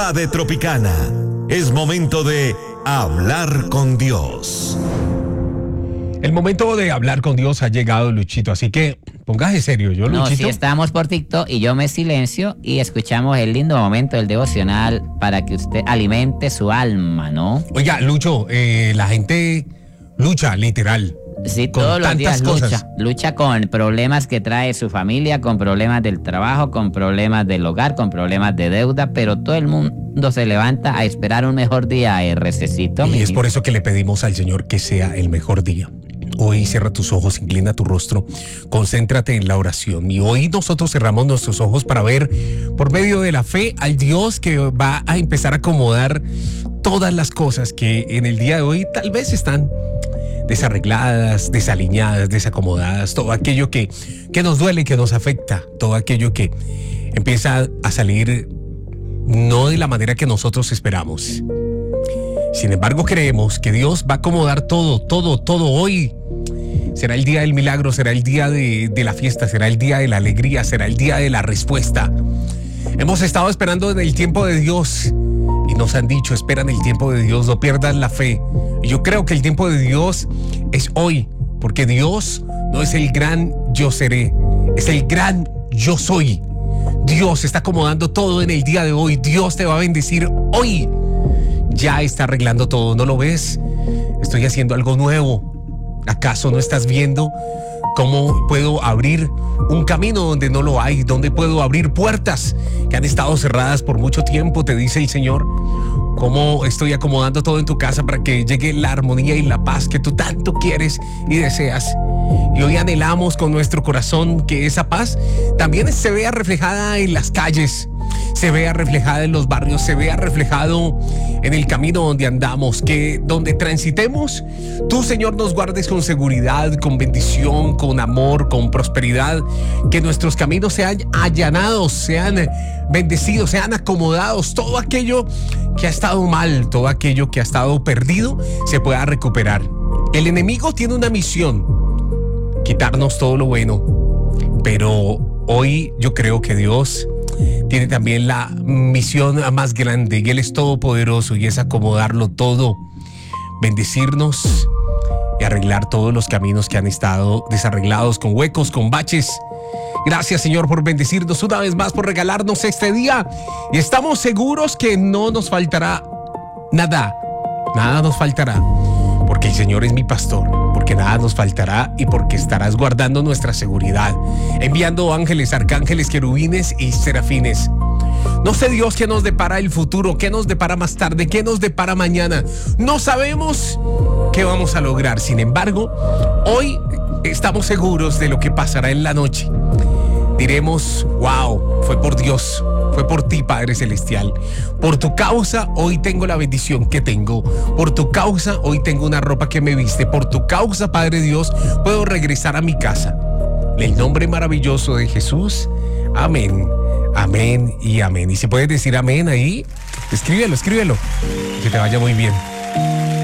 De Tropicana. Es momento de hablar con Dios. El momento de hablar con Dios ha llegado, Luchito, así que póngase serio, yo, Luchito. No, sí, estamos por TikTok y yo me silencio y escuchamos el lindo momento del devocional para que usted alimente su alma, ¿no? Oiga, Lucho, la gente lucha, literal. Sí, con todos los días cosas. lucha con problemas que trae su familia, con problemas del trabajo, con problemas del hogar, con problemas de deuda, pero todo el mundo se levanta a esperar un mejor día, RCcito. Y es por eso que le pedimos al Señor que sea el mejor día. Hoy cierra tus ojos, inclina tu rostro, concéntrate en la oración. Y hoy nosotros cerramos nuestros ojos para ver por medio de la fe al Dios que va a empezar a acomodar todas las cosas que en el día de hoy tal vez están desarregladas, desaliñadas, desacomodadas, todo aquello que nos duele, que nos afecta, todo aquello que empieza a salir no de la manera que nosotros esperamos. Sin embargo, creemos que Dios va a acomodar todo hoy. Será el día del milagro, será el día de la fiesta, será el día de la alegría, será el día de la respuesta. Hemos estado esperando en el tiempo de Dios y nos han dicho, esperan el tiempo de Dios, no pierdan la fe. Y yo creo que el tiempo de Dios es hoy, porque Dios no es el gran yo seré, es el gran yo soy. Dios está acomodando todo en el día de hoy. Dios te va a bendecir hoy. Ya está arreglando todo, ¿no lo ves? Estoy haciendo algo nuevo. ¿Acaso no estás viendo cómo puedo abrir un camino donde no lo hay? ¿Dónde puedo abrir puertas que han estado cerradas por mucho tiempo? Te dice el Señor. ¿Cómo estoy acomodando todo en tu casa para que llegue la armonía y la paz que tú tanto quieres y deseas? Y hoy anhelamos con nuestro corazón que esa paz también se vea reflejada en las calles, se vea reflejada en los barrios, se vea reflejado en el camino donde andamos, que donde transitemos, tú, Señor, nos guardes con seguridad, con bendición, con amor, con prosperidad, que nuestros caminos sean allanados, sean bendecidos, sean acomodados, todo aquello que ha estado mal, todo aquello que ha estado perdido, se pueda recuperar. El enemigo tiene una misión: quitarnos todo lo bueno, pero hoy yo creo que Dios tiene también la misión más grande, y Él es todopoderoso, y es acomodarlo todo, bendecirnos y arreglar todos los caminos que han estado desarreglados, con huecos, con baches. Gracias, Señor, por bendecirnos una vez más, por regalarnos este día, y estamos seguros que no nos faltará nada nos faltará, porque el Señor es mi pastor, porque nada nos faltará y porque estarás guardando nuestra seguridad, enviando ángeles, arcángeles, querubines y serafines. No sé, Dios, qué nos depara el futuro, qué nos depara más tarde, qué nos depara mañana. No sabemos qué vamos a lograr. Sin embargo, hoy estamos seguros de lo que pasará en la noche. Diremos, wow, fue por Dios, fue por ti, Padre Celestial. Por tu causa hoy tengo la bendición que tengo. Por tu causa hoy tengo una ropa que me viste. Por tu causa, Padre Dios, puedo regresar a mi casa. En el nombre maravilloso de Jesús, amén, amén y amén. Y si puedes decir amén ahí, escríbelo. Que te vaya muy bien.